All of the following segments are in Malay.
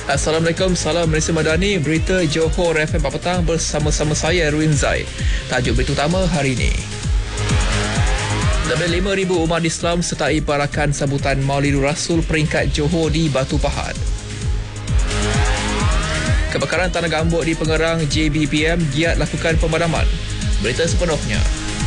Assalamualaikum, salam Malaysia Madani. Berita Johor FM 4 petang bersama-sama saya Erwin Zai. Tajuk berita utama hari ini. Lebih 5,000 umat Islam sertai barakan sambutan Maulidur Rasul peringkat Johor di Batu Pahat. Kebakaran tanah gambut di Pengerang, JBPM giat lakukan pemadaman. Berita sepenuhnya.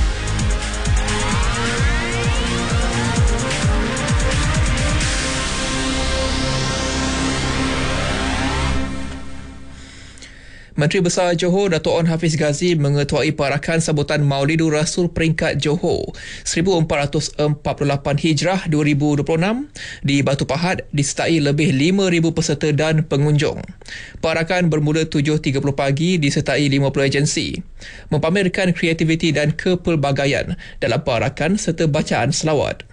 Menteri Besar Johor Dato' Onn Hafiz Ghazi mengetuai parakan sambutan Maulidur Rasul peringkat Johor 1448 Hijrah 2026 di Batu Pahat disertai lebih 5,000 peserta dan pengunjung. Parakan bermula 7.30 pagi disertai 50 agensi, mempamerkan kreativiti dan kepelbagaian dalam parakan serta bacaan selawat.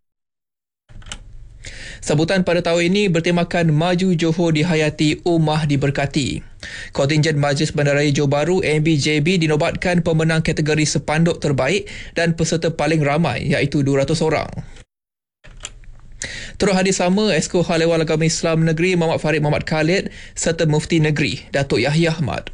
Sambutan pada tahun ini bertemakan Maju Johor dihayati, Ummah diberkati. Kontingen Majlis Bandaraya Johor Bahru MBJB dinobatkan pemenang kategori sepanduk terbaik dan peserta paling ramai iaitu 200 orang. Turut hadir sama Esko Hal Ehwal Agama Islam Negeri Muhammad Farid Muhammad Khalid serta Mufti Negeri Datuk Yahya Ahmad.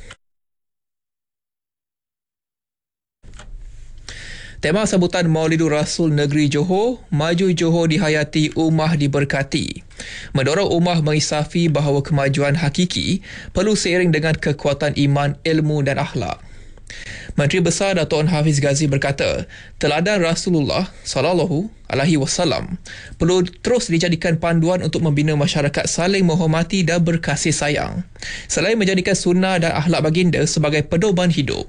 Tema sambutan Maulidur Rasul Negeri Johor, Maju Johor dihayati, Ummah diberkati. Mendorong ummah mengisafi bahawa kemajuan hakiki perlu seiring dengan kekuatan iman, ilmu dan akhlak. Menteri Besar Dato' Onn Hafiz Ghazi berkata, teladan Rasulullah SAW perlu terus dijadikan panduan untuk membina masyarakat saling menghormati dan berkasih sayang, selain menjadikan sunnah dan akhlak baginda sebagai pedoman hidup.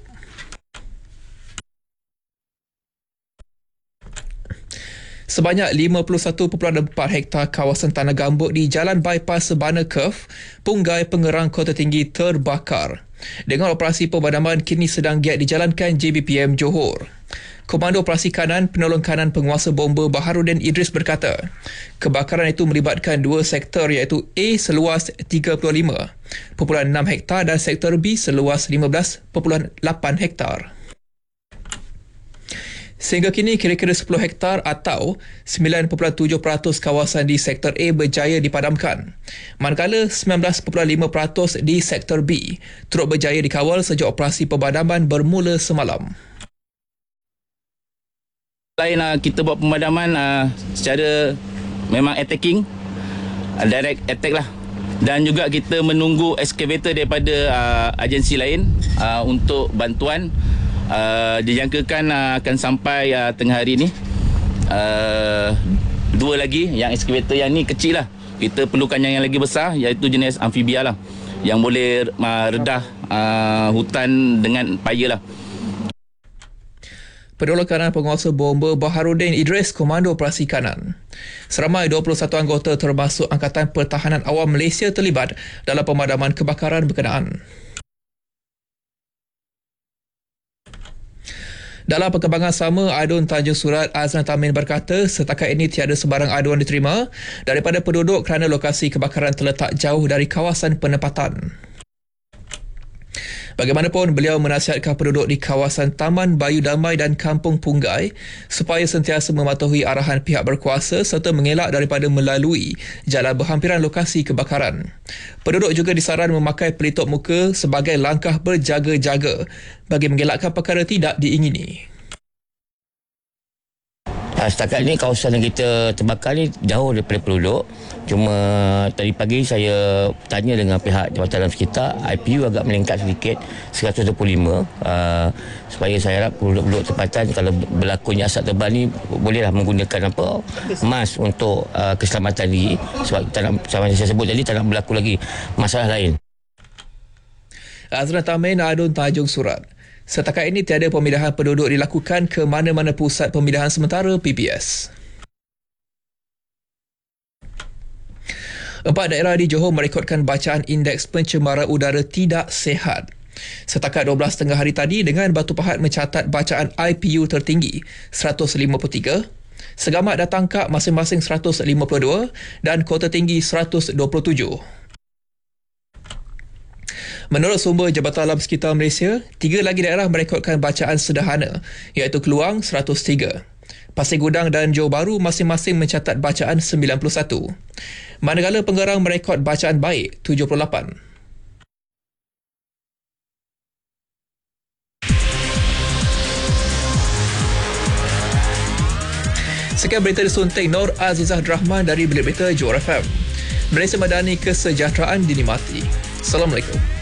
Sebanyak 51.4 hektar kawasan tanah gambut di Jalan Bypass Sebana Curve, Punggai Pengerang Kota Tinggi terbakar. Dengan operasi pemadaman kini sedang giat dijalankan JBPM Johor. Komando Operasi Kanan Penolong Kanan Penguasa Bomba Baharudin Idris berkata, kebakaran itu melibatkan dua sektor iaitu A seluas 35.6 hektar dan sektor B seluas 15.8 hektar. Sehingga kini kira-kira 10 hektar atau 9.7% kawasan di sektor A berjaya dipadamkan, manakala 19.5% di sektor B turut berjaya dikawal sejak operasi pemadaman bermula semalam. Selain kita buat pemadaman secara memang attacking, direct attack lah, dan juga kita menunggu excavator daripada agensi lain untuk bantuan. Dijangkakan akan sampai tengah hari ni. Dua lagi, yang excavator yang ni kecil lah, kita perlukan yang lagi besar iaitu jenis amfibia lah, yang boleh redah hutan dengan paya lah. Penolong Kanan Penguasa Bomba Baharudin Idris, Komando Operasi Kanan. Seramai 21 anggota termasuk Angkatan Pertahanan Awam Malaysia terlibat dalam pemadaman kebakaran berkenaan. Dalam perkembangan sama, Adun Tanjung Surat Azlan Tamin berkata setakat ini tiada sebarang aduan diterima daripada penduduk kerana lokasi kebakaran terletak jauh dari kawasan penempatan. Bagaimanapun, beliau menasihatkan penduduk di kawasan Taman Bayu Damai dan Kampung Punggai supaya sentiasa mematuhi arahan pihak berkuasa serta mengelak daripada melalui jalan berhampiran lokasi kebakaran. Penduduk juga disaran memakai pelitup muka sebagai langkah berjaga-jaga bagi mengelakkan perkara tidak diingini. Setakat ini kawasan yang kita terbakar ni jauh daripada penduduk. Cuma tadi pagi saya tanya dengan pihak Jabatan Alam Sekitar, IPU agak meningkat sedikit 125, supaya saya harap penduduk tempatan kalau berlakunya asap tebal ni bolehlah menggunakan mask untuk keselamatan diri, sebab sama saya sebut tadi tak nak berlaku lagi masalah lain. Azlan Tamin, Adun Tanjung Surat. Setakat ini tiada pemindahan penduduk dilakukan ke mana-mana pusat pemindahan sementara PPS. 4 daerah di Johor merekodkan bacaan indeks pencemaran udara tidak sihat. Setakat 12 tengah hari tadi, dengan Batu Pahat mencatat bacaan IPU tertinggi 153, Segamat dan Tangkak masing-masing 152 dan Kota Tinggi 127. Menurut sumber Jabatan Alam Sekitar Malaysia, 3 lagi daerah merekodkan bacaan sederhana iaitu Keluang 103, Pasir Gudang dan Johor Bahru masing-masing mencatat bacaan 91. Managala Pengerang merekod bacaan baik 78. Sekian berita disunting Nur Azizah Rahman dari Bilik Berita Johor FM. Malaysia Madani, kesejahteraan dinikmati. Assalamualaikum.